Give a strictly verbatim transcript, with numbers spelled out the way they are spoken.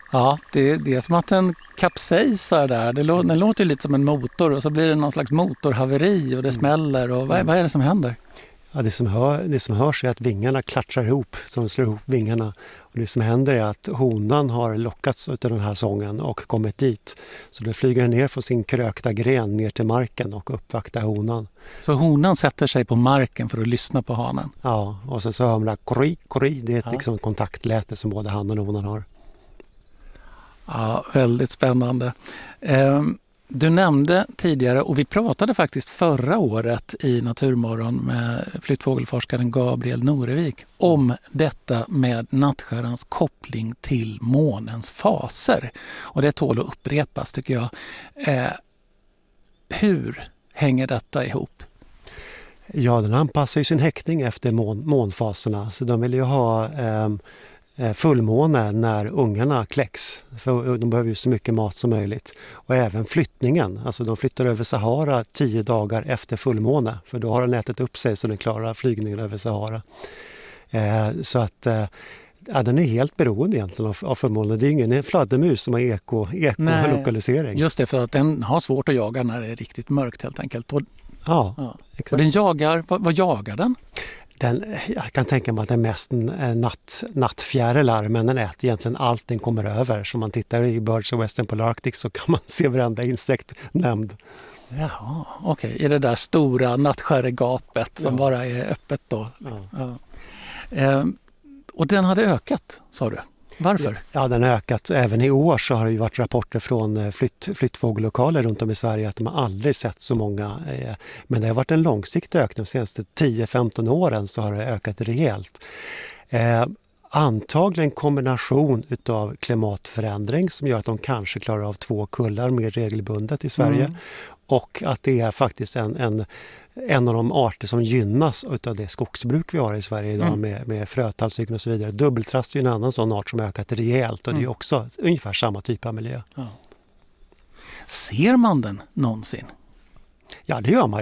Ja, det, det är som att den kapsejsar där. Det lå, den låter ju lite som en motor och så blir det någon slags motorhaveri och det smäller. Och vad, vad är det som händer? Ja, det, som hör, det som hörs är att vingarna klatschar ihop, som slår ihop vingarna. Och det som händer är att honan har lockats av den här sången och kommit dit. Så då flyger den ner från sin krökta gren ner till marken och uppvaktar honan. Så honan sätter sig på marken för att lyssna på hanen? Ja, och sen så hör man kori, kori. Det är ett ja. liksom kontaktläte som både hanen och honan har. Ja, väldigt spännande. Um, Du nämnde tidigare, och vi pratade faktiskt förra året i Naturmorgon med flyttfågelforskaren Gabriel Norevik om detta med nattskärans koppling till månens faser. Och det tål att upprepas tycker jag. Eh, hur hänger detta ihop? Ja, den anpassar ju sin häckning efter mån, månfaserna. Så de vill ju ha eh, fullmåne när ungarna kläcks. För de behöver ju så mycket mat som möjligt. Och även flyttningen. Alltså de flyttar över Sahara tio dagar efter fullmåne. För då har den ätit upp sig så den klarar flygningen över Sahara. Eh, så att eh, ja, den är helt beroende egentligen av, av fullmåne. Det är ingen fladdermus som har eko, ekolokalisering. Just det, för att den har svårt att jaga när det är riktigt mörkt helt enkelt. Och, ja, ja. Exakt. Och den jagar, vad, vad jagar den? Den, jag kan tänka mig att det är mest en natt, nattfjärilar, men den äter egentligen allt den kommer över. Så om man tittar i Birds of Western Polar Arctic så kan man se varenda insekt nämnd. Jaha, okej. Okay. I det där stora nattskäregapet som ja. bara är öppet då. Ja. Ja. Ehm, och den hade ökat, sa du. Varför? Ja, den har ökat. Även i år så har det ju varit rapporter från flytt, flyttfågellokaler runt om i Sverige att de har aldrig sett så många. Men det har varit en långsiktig ökning. De senaste tio femton åren så har det ökat rejält. Eh, antagligen en kombination utav klimatförändring som gör att de kanske klarar av två kullar mer regelbundet i Sverige. Mm. Och att det är faktiskt en, en, en av de arter som gynnas av det skogsbruk vi har i Sverige idag mm. med, med frötallsygn och så vidare. Dubbeltrast är en annan sån art som har ökat rejält och mm. det är också ungefär samma typ av miljö. Ja. Ser man den någonsin? Ja, det gör man